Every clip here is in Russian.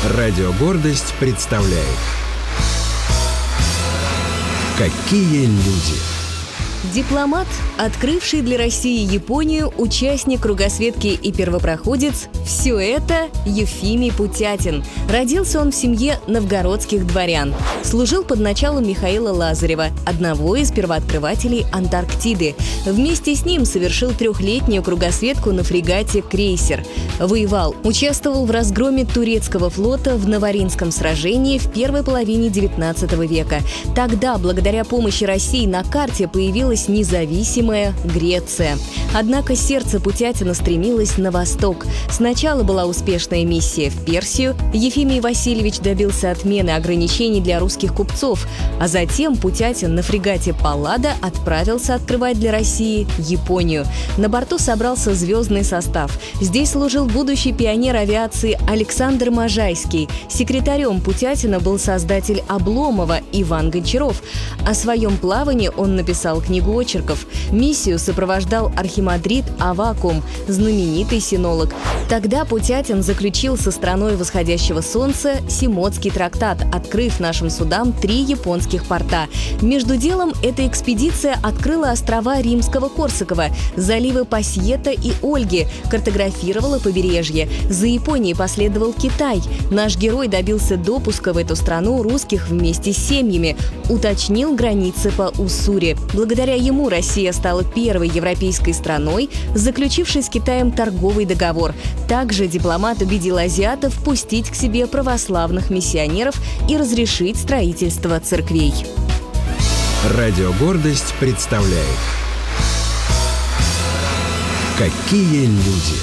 Радио «Гордость» представляет «Какие люди». Дипломат, открывший для России Японию, участник кругосветки и первопроходец – все это Ефимий Путятин. Родился он в семье новгородских дворян. Служил под началом Михаила Лазарева, одного из первооткрывателей Антарктиды. Вместе с ним совершил 3-летнюю кругосветку на фрегате «Крейсер». Воевал, участвовал в разгроме турецкого флота в Наваринском сражении в первой половине XIX века. Тогда, благодаря помощи России, на карте появилась независимая Греция. Однако сердце Путятина стремилось на восток. Сначала была успешная миссия в Персию. Ефимий Васильевич добился отмены ограничений для русских купцов, а затем Путятин на фрегате «Паллада» отправился открывать для России Японию. На борту собрался звездный состав. Здесь служил будущий пионер авиации Александр Можайский. Секретарем Путятина был создатель Обломова Иван Гончаров. О своем плавании он написал книгу очерков. Миссию сопровождал архимандрит Аввакум, знаменитый синолог. Тогда Путятин заключил со страной восходящего солнца Симоцкий трактат, открыв нашим судам 3 японских порта. Между делом эта экспедиция открыла острова Римского-Корсакова, заливы Пасьета и Ольги, картографировала побережье. За Японией последовал Китай. Наш герой добился допуска в эту страну русских вместе с семьями, уточнил границы по Уссури. Благодаря ему Россия стала первой европейской страной, заключившей с Китаем торговый договор. Также дипломат убедил азиатов пустить к себе православных миссионеров и разрешить строительство церквей. Радио «Гордость» представляет «Какие люди».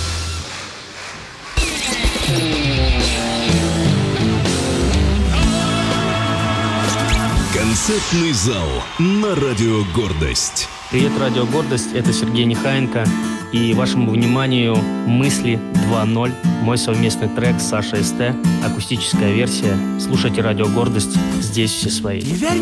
Концертный зал на Радио «Гордость». Привет, Радио «Гордость», это Сергей Нехаенко. И вашему вниманию «Мысли 2.0», мой совместный трек с Сашей СТ, акустическая версия. Слушайте Радио «Гордость», здесь все свои.